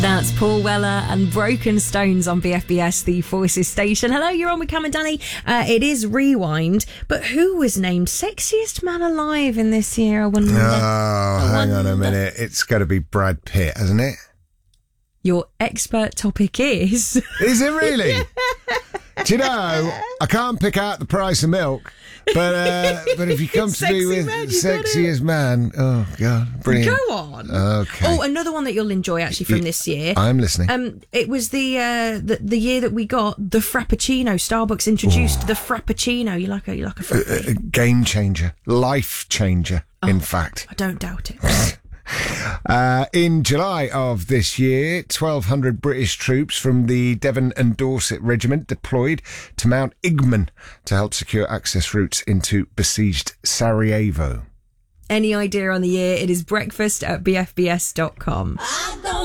That's Paul Weller and Broken Stones on BFBS, the Voices station. Hello, you're on with Cam and Danny. It is Rewind, but who was named Sexiest Man Alive in this year? I wonder. Hang on a minute. It's got to be Brad Pitt, hasn't it? Your expert topic is... Is it really? Do you know, I can't pick out the price of milk, but if you come to me with Sexiest Man, oh, God, brilliant. Go on. Okay. Oh, another one that you'll enjoy, actually, from this year. I'm listening. It was the year that we got the Frappuccino. Starbucks introduced the Frappuccino. You like a Frappe? Game changer. Life changer, in fact. I don't doubt it. In July of this year, 1,200 British troops from the Devon and Dorset Regiment deployed to Mount Igman to help secure access routes into besieged Sarajevo. Any idea on the year? It is breakfast at bfbs.com.